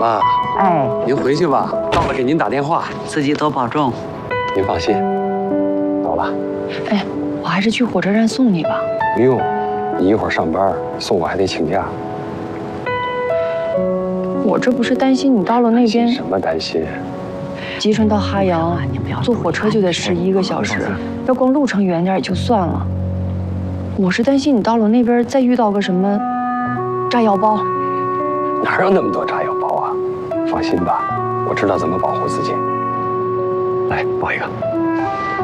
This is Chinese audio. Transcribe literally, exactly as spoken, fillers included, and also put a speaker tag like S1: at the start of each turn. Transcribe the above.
S1: 了。
S2: 哎，
S1: 您回去吧，到了给您打电话。
S2: 自己多保重。
S1: 您放心，走了。
S3: 哎，我还是去火车站送你吧。
S1: 不用，你一会儿上班，送我还得请假。
S3: 我这不是担心你到了那边。
S1: 什么担心？
S3: 吉春到哈阳，坐火车就得十一个小时，要光路程远点也就算了。我是担心你到了那边再遇到个什么炸药包。
S1: 哪有那么多炸药包啊？放心吧，我知道怎么保护自己。来，抱一个。